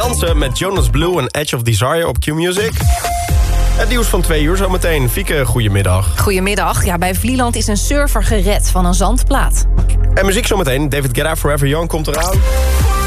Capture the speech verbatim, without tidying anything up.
dansen met Jonas Blue en Edge of Desire op Q-Music. Het nieuws van twee uur zometeen. Fieke, goedemiddag. Goedemiddag. Ja, bij Vlieland is een surfer gered van een zandplaat. En muziek zometeen. David Guetta, Forever Young komt eraan.